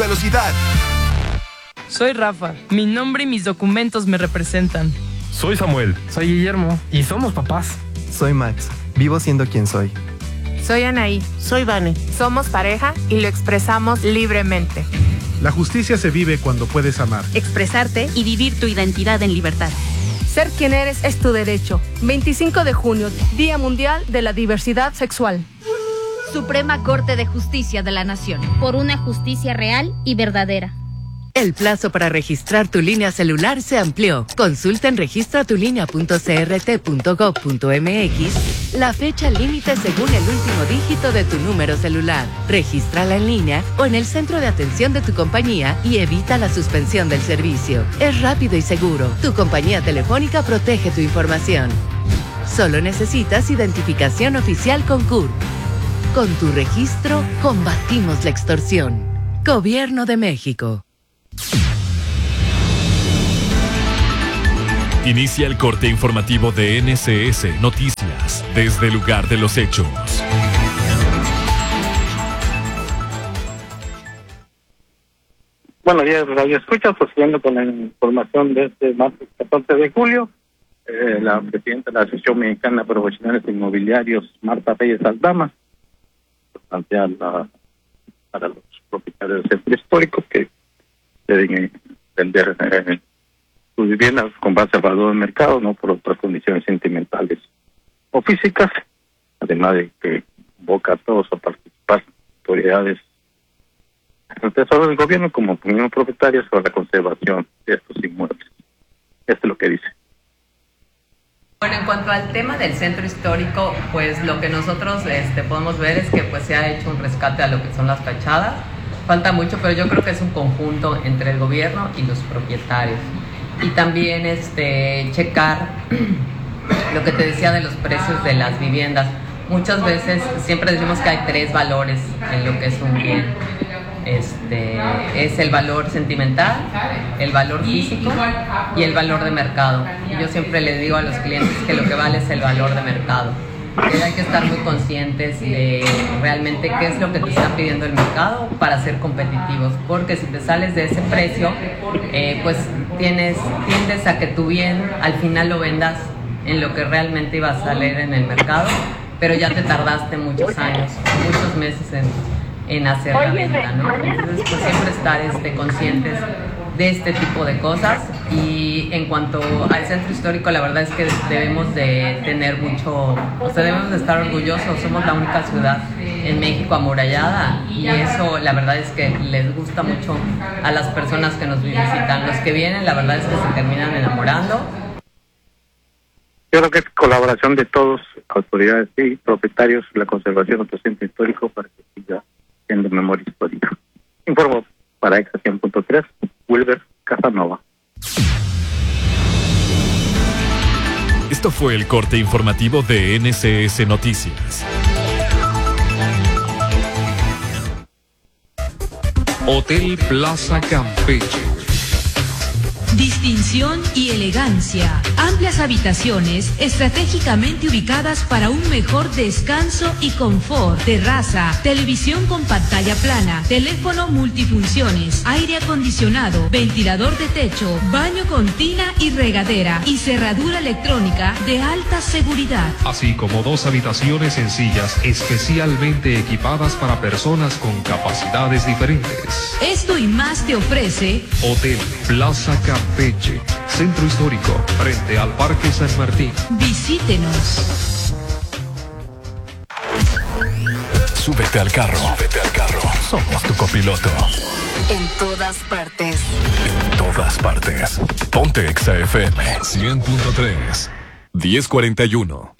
velocidad. Soy Rafa. Mi nombre y mis documentos me representan. Soy Samuel. Soy Guillermo. Y somos papás. Soy Max. Vivo siendo quien soy. Soy Anaí. Soy Vane. Somos pareja y lo expresamos libremente. La justicia se vive cuando puedes amar, expresarte y vivir tu identidad en libertad. Ser quien eres es tu derecho. 25 de junio, Día Mundial de la Diversidad Sexual. Suprema Corte de Justicia de la Nación. Por una justicia real y verdadera. El plazo para registrar tu línea celular se amplió. Consulta en registratulinea.crt.gov.mx la fecha límite según el último dígito de tu número celular. Regístrala en línea o en el centro de atención de tu compañía y evita la suspensión del servicio. Es rápido y seguro. Tu compañía telefónica protege tu información. Solo necesitas identificación oficial con CURP. Con tu registro, combatimos la extorsión. Gobierno de México. Inicia el corte informativo de NCS Noticias desde el lugar de los hechos. Buenos días, Radio Escuchas, prosiguiendo con la información de este martes 14 de julio. La presidenta de la Asociación Mexicana de Profesionales Inmobiliarios, Marta Reyes Aldama, plantea para los propietarios del centro histórico que deben vender sus viviendas con base al valor del mercado, no por otras condiciones sentimentales o físicas, además de que convoca a todos a participar autoridades del gobierno como mismos propietarios para la conservación de estos inmuebles. Esto es lo que dice. Bueno, en cuanto al tema del centro histórico, pues lo que nosotros podemos ver es que pues se ha hecho un rescate a lo que son las fachadas. Falta mucho, pero yo creo que es un conjunto entre el gobierno y los propietarios. Y también checar lo que te decía de los precios de las viviendas. Muchas veces siempre decimos que hay tres valores en lo que es un bien. Es el valor sentimental, el valor físico y el valor de mercado. Y yo siempre les digo a los clientes que lo que vale es el valor de mercado. Hay que estar muy conscientes de realmente qué es lo que te está pidiendo el mercado para ser competitivos, porque si te sales de ese precio, pues tiendes a que tu bien al final lo vendas en lo que realmente iba a salir en el mercado, pero ya te tardaste muchos años, muchos meses en hacer la venta, ¿no? Entonces, pues siempre estar conscientes de este tipo de cosas. Y en cuanto al centro histórico, la verdad es que debemos de tener debemos de estar orgullosos. Somos la única ciudad en México amurallada y eso la verdad es que les gusta mucho a las personas que nos visitan. Los que vienen, la verdad es que se terminan enamorando. Yo creo que es colaboración de todos, autoridades y propietarios, la conservación del centro histórico para que siga siendo memoria histórica. Informo para Exa 100.3, Wilber Casanova. Esto fue el corte informativo de NCS Noticias. Hotel Plaza Campeche. Distinción y elegancia. Amplias habitaciones estratégicamente ubicadas para un mejor descanso y confort. Terraza, televisión con pantalla plana, teléfono multifunciones, aire acondicionado, ventilador de techo, baño con tina y regadera y cerradura electrónica de alta seguridad. Así como 2 habitaciones sencillas especialmente equipadas para personas con capacidades diferentes. Esto y más te ofrece Hotel Plaza Campeche, Centro Histórico, frente al Parque San Martín. Visítenos. Súbete al carro. Somos tu copiloto. En todas partes. En todas partes. Ponte Exa FM 100.3. 1041.